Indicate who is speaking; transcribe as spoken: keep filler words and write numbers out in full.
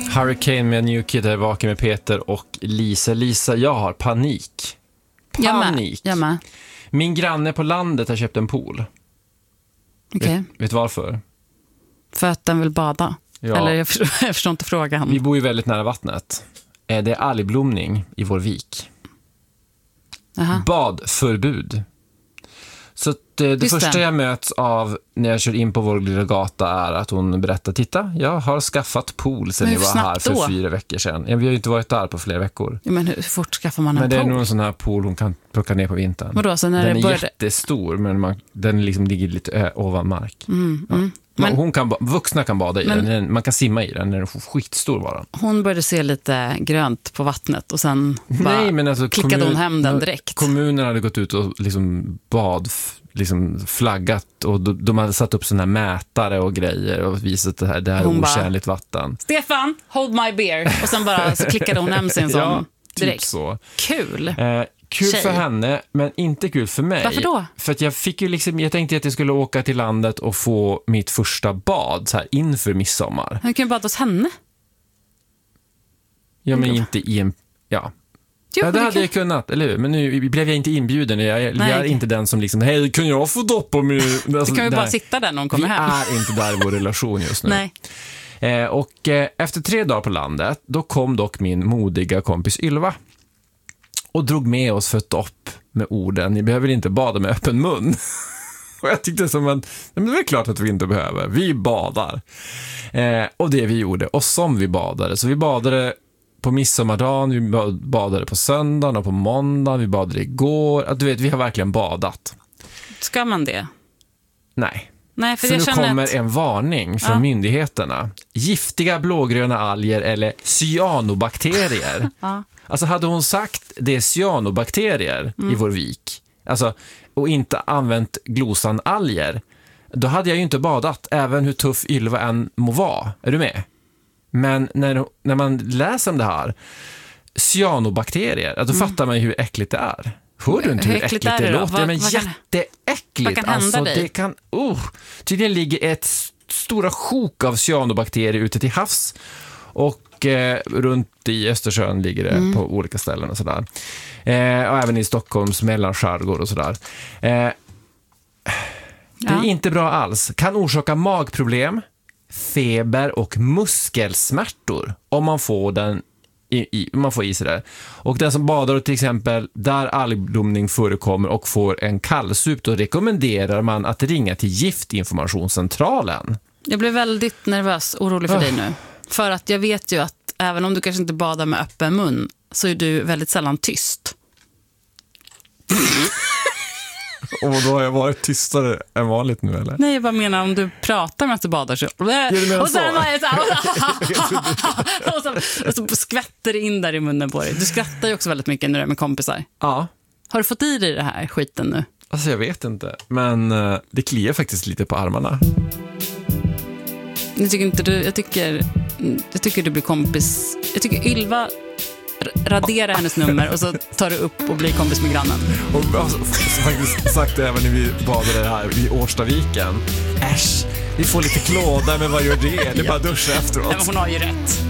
Speaker 1: Hurricane med New Kid är vaken med Peter och Lisa. Lisa, jag har panik. Panik.
Speaker 2: Jag med. Jag med.
Speaker 1: Min granne på landet har köpt en pool.
Speaker 2: Okay.
Speaker 1: Vet, vet varför?
Speaker 2: För att den vill bada. Ja. Eller jag förstår, jag förstår inte frågan.
Speaker 1: Vi bor ju väldigt nära vattnet. Det är algblomning i vår vik. Aha. Badförbud. Så det, det första det. jag möts av när jag kör in på vår lilla gata är att hon berättar, titta, jag har skaffat pool sen jag var här för då? fyra veckor sedan. Vi har ju inte varit där på flera veckor.
Speaker 2: Ja, men hur fort skaffar man en
Speaker 1: men
Speaker 2: pool?
Speaker 1: Men det är nog en sån här pool hon kan plocka ner på vintern.
Speaker 2: Vadå, så när
Speaker 1: den
Speaker 2: det
Speaker 1: är
Speaker 2: började...
Speaker 1: jättestor, men man, den liksom ligger lite ö, ovan mark.
Speaker 2: Mm,
Speaker 1: ja.
Speaker 2: mm.
Speaker 1: Men, hon kan, vuxna kan bada i men, den, man kan simma i den, den är skitstor var den.
Speaker 2: Hon började se lite grönt på vattnet och sen bara Nej, men alltså, klickade kommun, hon hem den direkt.
Speaker 1: Kommunen hade gått ut och liksom bad, liksom flaggat och de, de hade satt upp såna här mätare och grejer och visat det här, det här är otjänligt vatten.
Speaker 2: Stefan, hold my beer. Och sen bara så klickade hon hem sin sån
Speaker 1: ja,
Speaker 2: direkt.
Speaker 1: Typ så.
Speaker 2: Kul.
Speaker 1: Eh, Kul Tjej. för henne, men inte kul för mig.
Speaker 2: Varför då?
Speaker 1: För att jag fick ju liksom, jag tänkte att jag skulle åka till landet och få mitt första bad så här inför midsommar.
Speaker 2: Hur kan du bada hos henne?
Speaker 1: Ja, men inte i en, ja. Jo, ja, det hade kan... jag kunnat, eller hur? Men nu blev jag inte inbjuden. Jag, jag är inte den som liksom, hej, kan jag få doppa mig? Alltså,
Speaker 2: du kan ju bara sitta där när hon kommer
Speaker 1: vi
Speaker 2: hem.
Speaker 1: Vi är inte där i vår relation just nu.
Speaker 2: Nej.
Speaker 1: Eh, och eh, efter tre dagar på landet, då kom dock min modiga kompis Ylva och drog med oss för ett dopp med orden, ni behöver inte bada med öppen mun. Och jag tyckte som att, men det är klart att vi inte behöver. Vi badar. Eh, och det vi gjorde, och som vi badade. Så vi badade på midsommardagen, vi badade på söndagen och på måndagen, vi badade igår. Att du vet, vi har verkligen badat.
Speaker 2: Ska man det?
Speaker 1: Nej.
Speaker 2: Nej, för
Speaker 1: för
Speaker 2: jag
Speaker 1: nu kommer
Speaker 2: att...
Speaker 1: en varning från ja. myndigheterna. Giftiga blågröna alger eller cyanobakterier. Ja. Alltså hade hon sagt det är cyanobakterier mm. i vår vik, alltså, och inte använt glosan alger, då hade jag ju inte badat, även hur tuff Ylva än må vara. Är du med? Men när, när man läser om det här, cyanobakterier, då mm. fattar man ju hur äckligt det är. Hör du inte hur, hur äckligt, äckligt det, det låter?
Speaker 2: Vad,
Speaker 1: men
Speaker 2: vad
Speaker 1: jätteäckligt.
Speaker 2: Vad kan hända
Speaker 1: alltså,
Speaker 2: dig?
Speaker 1: Det kan, uh, tydligen ligger ett stora sjok av cyanobakterier ute till havs. Och eh, runt i Östersjön ligger det mm. på olika ställen och sådär. Eh, och även i Stockholms mellanskärgård och sådär. Eh, det är ja. inte bra alls. Kan orsaka magproblem, feber och muskelsmärtor om man får den i, i, man får i sig det. Och den som badar till exempel där algblomning förekommer och får en kallsup, då rekommenderar man att ringa till Giftinformationscentralen. Jag
Speaker 2: blev väldigt nervös, orolig för oh. dig nu. För att jag vet ju att även om du kanske inte badar med öppen mun, så är du väldigt sällan tyst.
Speaker 1: Och då har jag varit tystare än vanligt nu, eller?
Speaker 2: Nej, jag bara menar om du pratar med att du badar så... Och sen var jag så här... och, så, och så skvätter det in där i munnen på dig. Du skrattar ju också väldigt mycket när du är med kompisar.
Speaker 1: Ja.
Speaker 2: Har du fått i dig det här skiten nu?
Speaker 1: Alltså jag vet inte, men uh, det kliar faktiskt lite på armarna.
Speaker 2: Jag tycker inte du... Jag tycker, jag tycker du blir kompis... Jag tycker Ylva... radera hennes nummer och så tar du upp och blir kompis med grannen.
Speaker 1: Och alltså, faktiskt sagt det även när vi badade här i Årstaviken. Äsch, vi får lite klåda, men vad gör det? Det är bara duscha efteråt.
Speaker 2: Ja, men hon har ju rätt.